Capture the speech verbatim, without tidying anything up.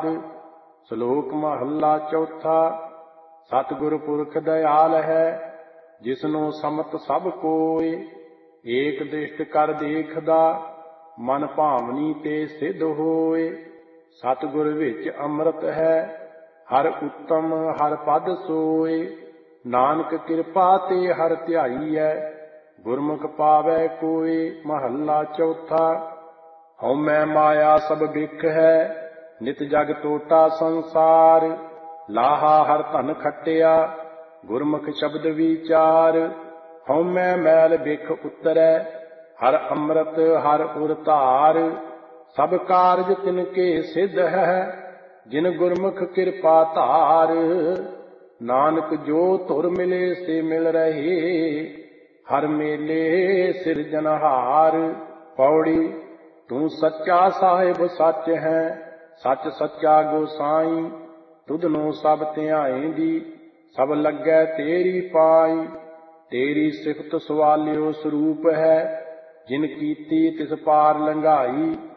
ਆਦ। ਸ਼ਲੋਕ ਮਹੱਲਾ ਚੌਥਾ। ਸਤਿਗੁਰ ਪੁਰਖ ਦਇਆਲ ਹੈ, ਜਿਸਨੂੰ ਸਮਤ ਸਭ ਕੋਇ। ਏਕ ਦ੍ਰਿਸ਼ਟ ਕਰ ਦੇਖਦਾ, ਮਨ ਭਾਵਨੀ ਤੇ ਸਿੱਧ ਹੋਏ। ਸਤਿਗੁਰ ਵਿੱਚ ਅੰਮ੍ਰਿਤ ਹੈ, ਹਰ ਉੱਤਮ ਹਰ ਪਦ ਸੋਏ। ਨਾਨਕ ਕਿਰਪਾ ਤੇ ਹਰ ਧਿਆਈਐ, ਗੁਰਮੁਖ ਪਾਵੈ ਕੋਇ। ਮਹੱਲਾ ਚੌਥਾ। ਹਉਮੈ ਮਾਇਆ ਸਭ ਬਿਖ ਹੈ, ਨਿਤ ਜਗ ਟੋਟਾ ਸੰਸਾਰ। ਲਾਹਾ ਹਰ ਧਨ ਖੱਟਿਆ, ਗੁਰਮੁਖ ਸ਼ਬਦ ਵਿਚਾਰ। ਹਉਮੈ ਮੈਲ ਬਿਖ ਉਤਰੈ, ਹਰ ਅੰਮ੍ਰਿਤ ਹਰ ਉਰ ਧਾਰ। ਸਭ ਕਾਰਜ ਤਿਨ ਕੇ ਸਿੱਧ ਹੈ, ਜਿਨ ਗੁਰਮੁਖ ਕਿਰਪਾ ਧਾਰ। ਨਾਨਕ ਜੋ ਧੁਰ ਮਿਲੇ ਸੇ ਮਿਲ ਰਹੇ, ਹਰ ਮੇਲੇ ਸਿਰਜਨਹਾਰ। ਪੌੜੀ। ਤੂੰ ਸੱਚਾ ਸਾਹਿਬ ਸੱਚ ਹੈ, ਸੱਚ ਸੱਚਾ ਗੋਸਾਈ। ਤੁਧਨੋਂ ਸਭ ਧਿਆਏਂਦੀ, ਸਭ ਲੱਗੈ ਤੇਰੀ ਪਾਈ। ਤੇਰੀ ਸਿਫਤ ਸਵਾਲਿਓ ਸਰੂਪ ਹੈ, ਜਿਨ ਕੀਤੀ ਤਿਸ ਪਾਰ ਲੰਘਾਈ।